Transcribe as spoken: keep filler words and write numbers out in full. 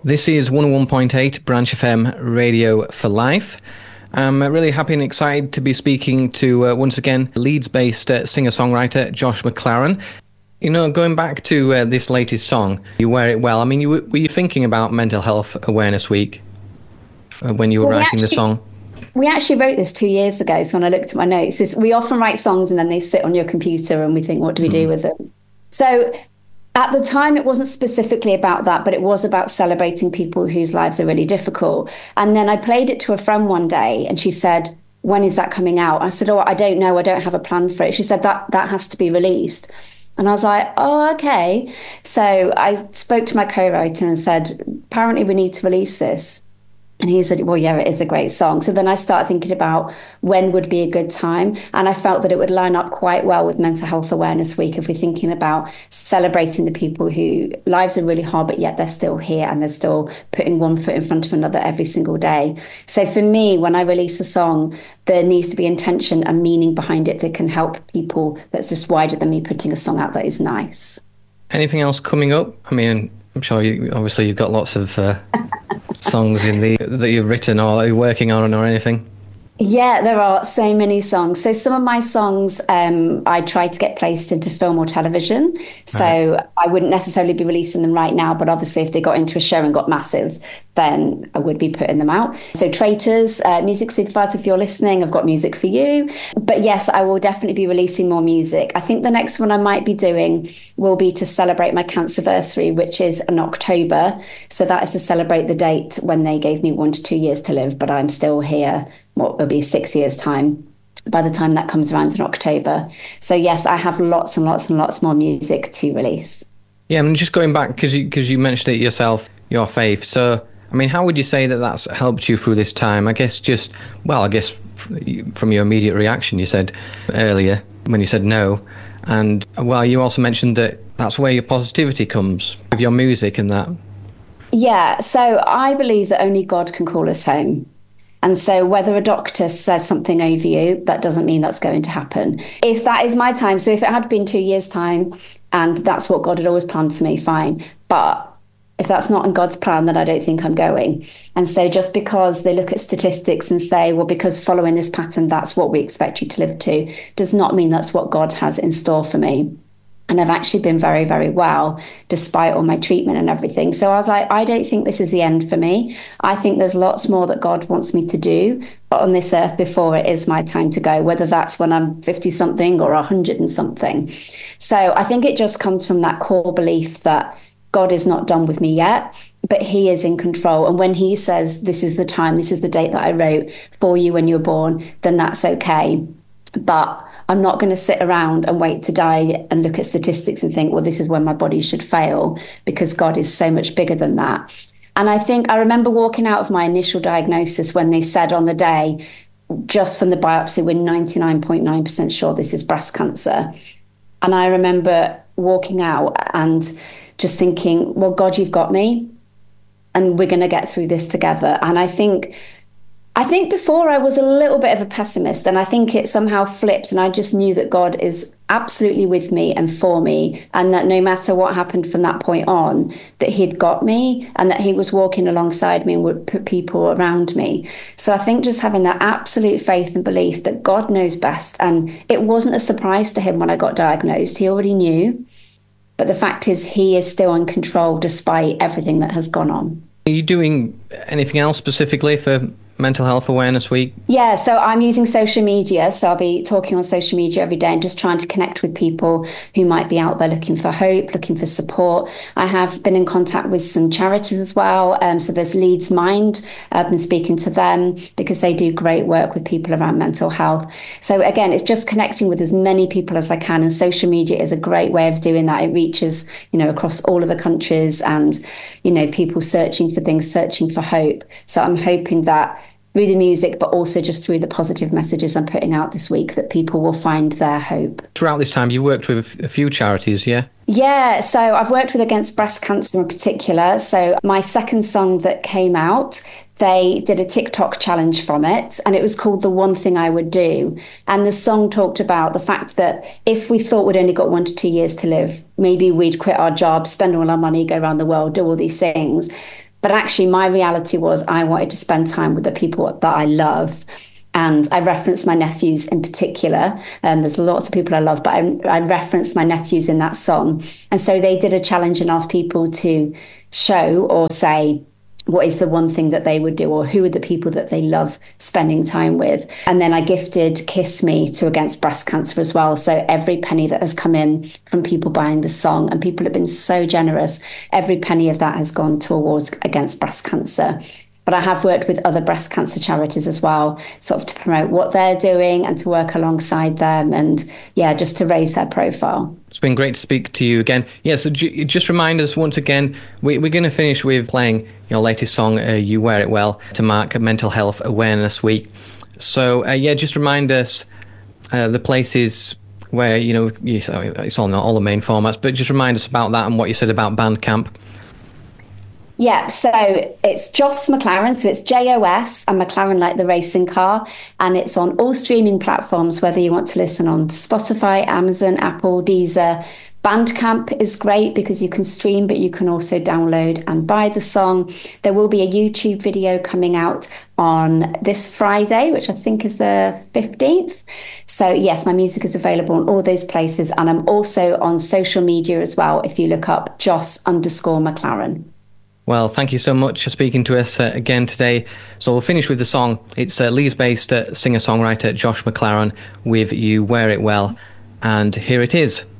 This is one oh one point eight Branch F M Radio for Life. I'm really happy and excited to be speaking to, uh, once again, Leeds-based uh, singer-songwriter Josh McLaren. You know, going back to uh, this latest song, You Wear It Well, I mean, you, were you thinking about Mental Health Awareness Week uh, when you were well, writing we actually, the song? We actually wrote this two years ago, so when I looked at my notes, is we often write songs and then they sit on your computer and we think, what do we mm. do with them? So at the time, it wasn't specifically about that, but it was about celebrating people whose lives are really difficult. And then I played it to a friend one day and she said, when is that coming out? I said, oh, I don't know. I don't have a plan for it. She said, that that has to be released. And I was like, oh, okay. So I spoke to my co-writer and said, apparently we need to release this. And he said, well, yeah, it is a great song. So then I started thinking about when would be a good time. And I felt that it would line up quite well with Mental Health Awareness Week if we're thinking about celebrating the people whose lives are really hard, but yet they're still here and they're still putting one foot in front of another every single day. So for me, when I release a song, there needs to be intention and meaning behind it that can help people that's just wider than me putting a song out that is nice. Anything else coming up? I mean, I'm sure you, obviously you've got lots of uh, songs in the that you've written or you're working on or anything. Yeah, there are so many songs. So some of my songs um, I tried to get placed into film or television. So right. I wouldn't necessarily be releasing them right now, but obviously if they got into a show and got massive, then I would be putting them out. So Traitors, uh, Music Supervisor, if you're listening, I've got music for you. But yes, I will definitely be releasing more music. I think the next one I might be doing will be to celebrate my cancerversary, which is in October. So that is to celebrate the date when they gave me one to two years to live, but I'm still here. What will be six years' time by the time that comes around in October. So yes, I have lots and lots and lots more music to release. Yeah, I mean, just going back, because you, because you mentioned it yourself, your faith. So, I mean, how would you say that that's helped you through this time? I guess just, well, I guess from your immediate reaction, you said earlier when you said no. And, well, you also mentioned that that's where your positivity comes with your music and that. Yeah, so I believe that only God can call us home. And so whether a doctor says something over you, that doesn't mean that's going to happen. If that is my time, so if it had been two years' time and that's what God had always planned for me, fine. But if that's not in God's plan, then I don't think I'm going. And so just because they look at statistics and say, well, because following this pattern, that's what we expect you to live to, does not mean that's what God has in store for me. And I've actually been very, very well, despite all my treatment and everything. So I was like, I don't think this is the end for me. I think there's lots more that God wants me to do on this earth before it is my time to go, whether that's when I'm fifty something or one hundred and something. So I think it just comes from that core belief that God is not done with me yet, but he is in control. And when he says, this is the time, this is the date that I wrote for you when you were born, then that's okay. But I'm not going to sit around and wait to die and look at statistics and think, well, this is when my body should fail, because God is so much bigger than that. And I think I remember walking out of my initial diagnosis when they said on the day, just from the biopsy, we're ninety-nine point nine percent sure this is breast cancer. And I remember walking out and just thinking, well, God, you've got me and we're going to get through this together. And I think I think before I was a little bit of a pessimist, and I think it somehow flipped, and I just knew that God is absolutely with me and for me, and that no matter what happened from that point on, that he'd got me and that he was walking alongside me and would put people around me. So I think just having that absolute faith and belief that God knows best, and it wasn't a surprise to him when I got diagnosed. He already knew. But the fact is he is still in control despite everything that has gone on. Are you doing anything else specifically for Mental Health Awareness Week? Yeah, so I'm using social media. So I'll be talking on social media every day and just trying to connect with people who might be out there looking for hope, looking for support. I have been in contact with some charities as well. Um, so there's Leeds Mind. I've been speaking to them because they do great work with people around mental health. So again, it's just connecting with as many people as I can. And social media is a great way of doing that. It reaches, you know, across all of the countries and, you know, people searching for things, searching for hope. So I'm hoping that through the music, but also just through the positive messages I'm putting out this week, that people will find their hope. Throughout this time, you worked with a few charities, yeah? Yeah, so I've worked with Against Breast Cancer in particular. So my second song that came out, they did a TikTok challenge from it, and it was called The One Thing I Would Do. And the song talked about the fact that if we thought we'd only got one to two years to live, maybe we'd quit our jobs, spend all our money, go around the world, do all these things. But actually, my reality was I wanted to spend time with the people that I love. And I referenced my nephews in particular. Um, there's lots of people I love, but I, I referenced my nephews in that song. And so they did a challenge and asked people to show or say, what is the one thing that they would do, or who are the people that they love spending time with? And then I gifted Kiss Me to Against Breast Cancer as well. So every penny that has come in from people buying the song, and people have been so generous, every penny of that has gone towards Against Breast Cancer. But I have worked with other breast cancer charities as well, sort of to promote what they're doing and to work alongside them, and yeah, just to raise their profile. It's been great to speak to you again. Yeah, so j- just remind us once again, we, we're going to finish with playing your latest song, uh, You Wear It Well, to mark Mental Health Awareness Week. So uh, yeah, just remind us uh, the places where, you know, it's all not all the main formats, but just remind us about that and what you said about Bandcamp. Yeah, so it's Jos McLaren, so it's J O S and McLaren like the racing car, and it's on all streaming platforms, whether you want to listen on Spotify, Amazon, Apple, Deezer. Bandcamp is great because you can stream, but you can also download and buy the song. There will be a YouTube video coming out on this Friday, which I think is the fifteenth. So yes, my music is available in all those places, and I'm also on social media as well if you look up Jos underscore McLaren. Well, thank you so much for speaking to us uh, again today. So we'll finish with the song. It's uh, Leeds-based uh, singer-songwriter Josh McLaren with You Wear It Well. And here it is.